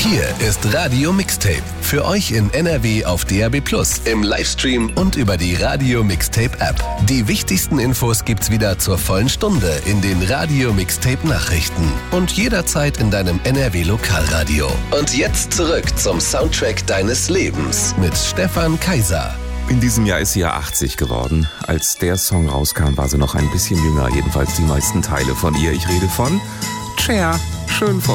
Hier ist Radio Mixtape. Für euch in NRW auf DAB+, im Livestream und über die Radio Mixtape App. Die wichtigsten Infos gibt's wieder zur vollen Stunde in den Radio Mixtape Nachrichten und jederzeit in deinem NRW Lokalradio. Und jetzt zurück zum Soundtrack deines Lebens mit Stefan Kaiser. In diesem Jahr ist sie ja 80 geworden. Als der Song rauskam, war sie noch ein bisschen jünger, jedenfalls die meisten Teile von ihr. Ich rede von Cher. Schön von